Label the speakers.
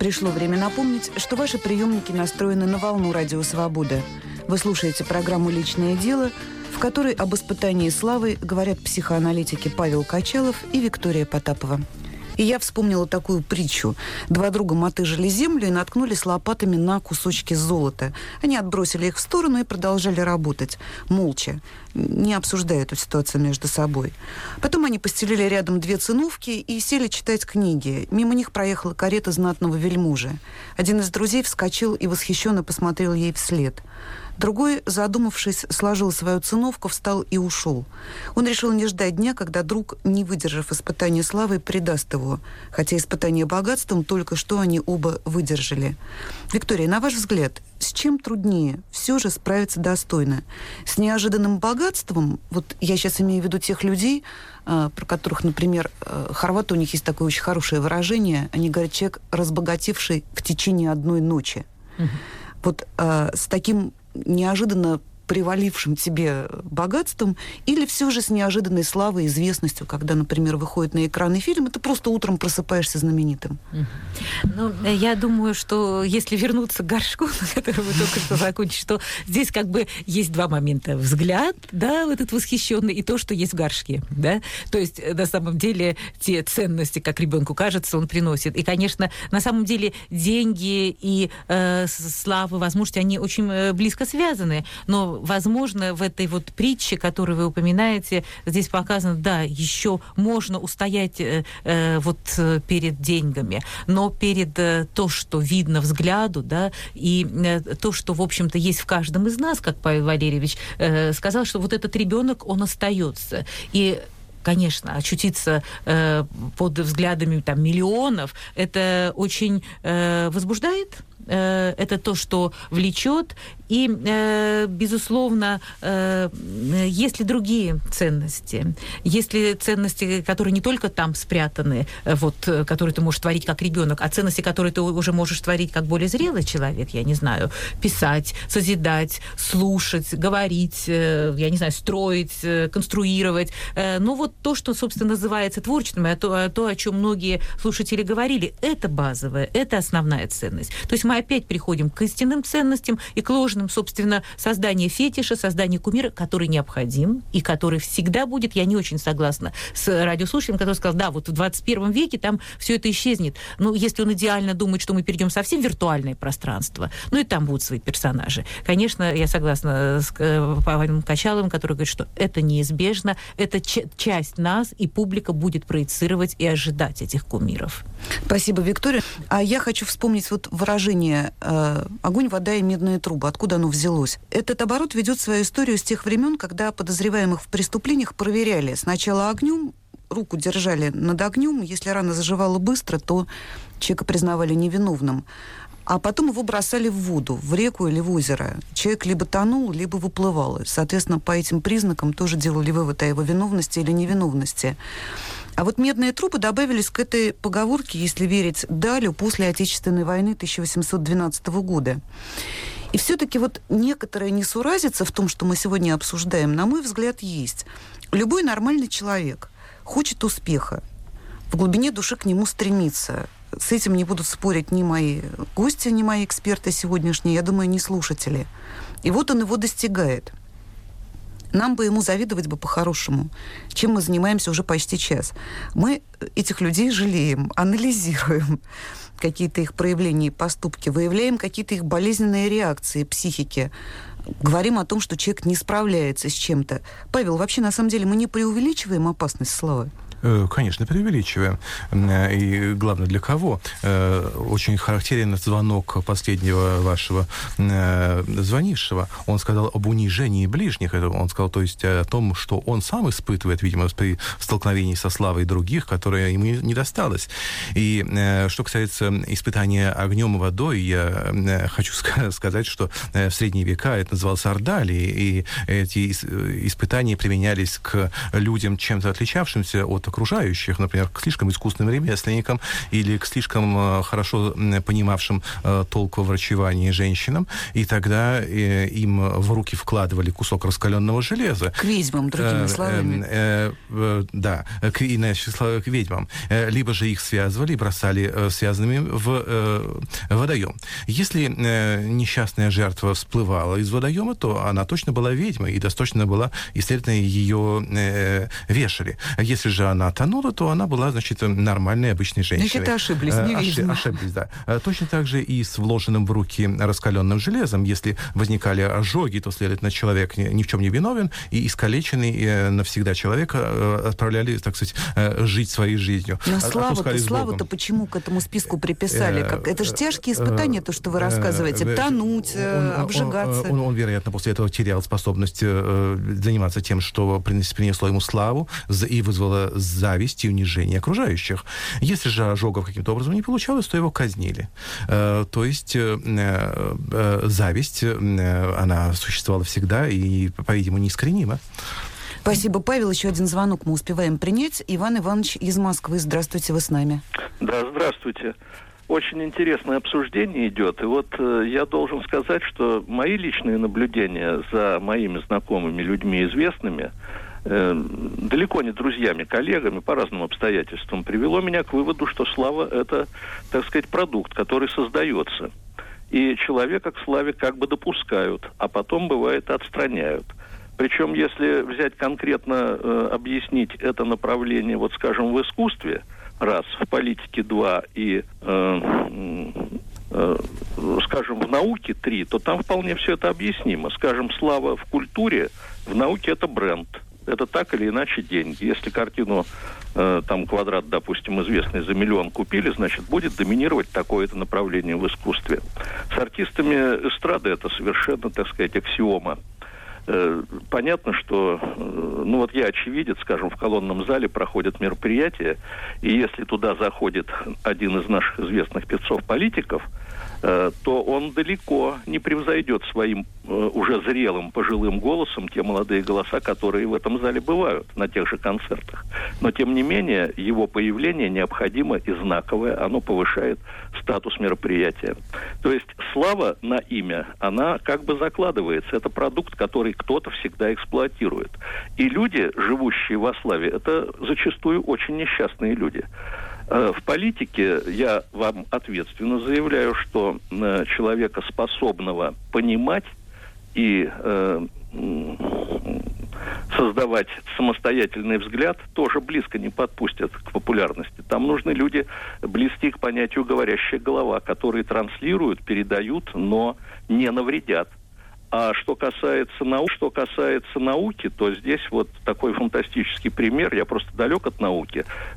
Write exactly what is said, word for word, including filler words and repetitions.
Speaker 1: Пришло время напомнить, что ваши приемники настроены на волну Радио Свобода. Вы слушаете программу «Личное дело», в которой об испытании славы говорят психоаналитики Павел Качалов и Виктория Потапова. И я вспомнила такую притчу. Два друга мотыжили землю и наткнулись лопатами на кусочки золота. Они отбросили их в сторону и продолжали работать. Молча, не обсуждая эту ситуацию между собой. Потом они постелили рядом две циновки и сели читать книги. Мимо них проехала карета знатного вельможи. Один из друзей вскочил и восхищенно посмотрел ей вслед. Другой, задумавшись, сложил свою циновку, встал и ушел. Он решил не ждать дня, когда друг, не выдержав испытания славой, предаст его. Хотя испытание богатством только что они оба выдержали. Виктория, на ваш взгляд, с чем труднее все же справиться достойно? С неожиданным богатством? Вот я сейчас имею в виду тех людей, про которых, например, хорваты, у них есть такое очень хорошее выражение. Они говорят, человек, разбогатевший в течение одной ночи. Угу. Вот а, с таким неожиданно привалившим тебе богатством, или все же с неожиданной славой, известностью, когда, например, выходит на экраны фильм, и ты просто утром просыпаешься знаменитым?
Speaker 2: Ну, я думаю, что если вернуться к горшку, на котором вы только что закончили, что здесь как бы есть два момента. Взгляд, да, вот этот восхищенный, и то, что есть в горшке, да. То есть, на самом деле, те ценности, как ребенку кажется, он приносит. И, конечно, на самом деле деньги и э, слава, возможности, они очень близко связаны, но возможно, в этой вот притче, которую вы упоминаете, здесь показано, да, еще можно устоять э, э, вот перед деньгами, но перед э, то, что видно взгляду, да, и э, то, что, в общем-то, есть в каждом из нас, как Павел Валерьевич э, сказал, что вот этот ребенок, он остается. И конечно, очутиться э, под взглядами там, миллионов, это очень э, возбуждает. Это то, что влечет. И, безусловно, есть ли другие ценности? Есть ли ценности, которые не только там спрятаны, вот, которые ты можешь творить как ребенок, а ценности, которые ты уже можешь творить как более зрелый человек, я не знаю, писать, созидать, слушать, говорить, я не знаю, строить, конструировать. Ну, вот то, что, собственно, называется творчеством, а то, то, о чем многие слушатели говорили, это базовое, это основная ценность. То есть мы опять приходим к истинным ценностям и к ложным, собственно, создание фетиша, создание кумира, который необходим и который всегда будет. Я не очень согласна с радиослушателем, который сказал, да, вот в двадцать первом веке там все это исчезнет. Но если он идеально думает, что мы перейдем совсем в виртуальное пространство, ну и там будут свои персонажи. Конечно, я согласна с Павлом Качаловым, который говорит, что это неизбежно, это ч- часть нас, и публика будет проецировать и ожидать этих кумиров.
Speaker 1: Спасибо, Виктория. А я хочу вспомнить вот выражение «огонь, вода и медные трубы». Откуда оно взялось? Этот оборот ведет свою историю с тех времен, когда подозреваемых в преступлениях проверяли сначала огнем, руку держали над огнем. Если рана заживала быстро, то человека признавали невиновным. А потом его бросали в воду, в реку или в озеро. Человек либо тонул, либо выплывал. Соответственно, по этим признакам тоже делали вывод о его виновности или невиновности. А вот медные трубы добавились к этой поговорке, если верить Далю, после Отечественной войны тысяча восемьсот двенадцатого года. И все-таки вот некоторая несуразица в том, что мы сегодня обсуждаем, на мой взгляд, есть. Любой нормальный человек хочет успеха, в глубине души к нему стремится. С этим не будут спорить ни мои гости, ни мои эксперты сегодняшние, я думаю, ни слушатели. И вот он его достигает. Нам бы ему завидовать бы по-хорошему, чем мы занимаемся уже почти час. Мы этих людей жалеем, анализируем какие-то их проявления и поступки, выявляем какие-то их болезненные реакции психики, говорим о том, что человек не справляется с чем-то. Павел, вообще, на самом деле, мы не преувеличиваем опасность славы?
Speaker 3: Конечно, преувеличиваем. И главное, для кого? Очень характерен звонок последнего вашего звонившего. Он сказал об унижении ближних. Он сказал, то есть, о том, что он сам испытывает, видимо, при столкновении со славой других, которая ему не досталась. И что касается испытания огнем и водой, я хочу сказать, что в средние века это называлось ордалией, и эти испытания применялись к людям, чем-то отличавшимся от окружающих, например, к слишком искусным ремесленникам или к слишком хорошо понимавшим толк во врачевании женщинам, и тогда им в руки вкладывали кусок раскаленного железа.
Speaker 1: К ведьмам, другими словами.
Speaker 3: Э, э, э, да, к, иначе, к ведьмам. Либо же их связывали и бросали связанными в э, водоем. Если э, несчастная жертва всплывала из водоема, то она точно была ведьмой, и достаточно была, и, следовательно, ее э, вешали. Если же она тонула, то она была, значит, нормальной, обычной женщиной.
Speaker 1: Значит, ошиблись, не
Speaker 3: Оши,
Speaker 1: ведьма.
Speaker 3: Ошиблись, да. Точно так же и с вложенным в руки раскаленным железом. Если возникали ожоги, то, следовательно, человек ни в чем не виновен, и искалеченный навсегда человек отправляли, так сказать, жить своей жизнью.
Speaker 1: Но славу-то, славу-то почему к этому списку приписали? Как... Это же тяжкие испытания, то, что вы рассказываете. Тонуть, он, обжигаться.
Speaker 3: Он, он, он, вероятно, после этого терял способность заниматься тем, что принесло ему славу и вызвало зависть и унижение окружающих. Если же ожогов каким-то образом не получалось, то его казнили. То есть зависть, она существовала всегда и, по-видимому, неискоренима.
Speaker 1: Спасибо, Павел. Еще один звонок мы успеваем принять. Иван Иванович из Москвы. Здравствуйте, вы с нами.
Speaker 4: Да, здравствуйте. Очень интересное обсуждение идет. И вот э, я должен сказать, что мои личные наблюдения за моими знакомыми людьми известными, э, далеко не друзьями, коллегами, по разным обстоятельствам, привело меня к выводу, что слава – это, так сказать, продукт, который создается. И человека к славе как бы допускают, а потом, бывает, отстраняют. Причем, если взять конкретно, э, объяснить это направление, вот, скажем, в искусстве, раз, в политике два и, э, э, скажем, в науке три, то там вполне все это объяснимо. Скажем, слава в культуре, в науке это бренд. Это так или иначе деньги. Если картину, э, там, «Квадрат», допустим, известный, за миллион купили, значит, будет доминировать такое-то направление в искусстве. С артистами эстрады это совершенно, так сказать, аксиома. Понятно, что, ну вот я очевидец, скажем, в колонном зале проходят мероприятия, и если туда заходит один из наших известных певцов-политиков, то он далеко не превзойдет своим уже зрелым пожилым голосом те молодые голоса, которые в этом зале бывают на тех же концертах. Но, тем не менее, его появление необходимо и знаковое, оно повышает статус мероприятия. То есть слава на имя, она как бы закладывается. Это продукт, который кто-то всегда эксплуатирует. И люди, живущие во славе, это зачастую очень несчастные люди. В политике я вам ответственно заявляю, что э, человека, способного понимать и э, создавать самостоятельный взгляд, тоже близко не подпустят к популярности. Там нужны люди, близкие к понятию «говорящая голова», которые транслируют, передают, но не навредят. А что касается науки, что касается науки, то здесь вот такой фантастический пример, я просто далек от науки,